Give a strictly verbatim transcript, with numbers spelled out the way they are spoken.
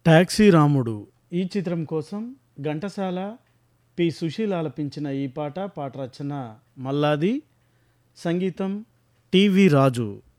Taxi రాముడు ఈ చిత్రం కోసం ఘంటసాల పి సుశీల ఆలపించిన ఈ పాట పాట రచన మల్లాది, సంగీతం టివి రాజు.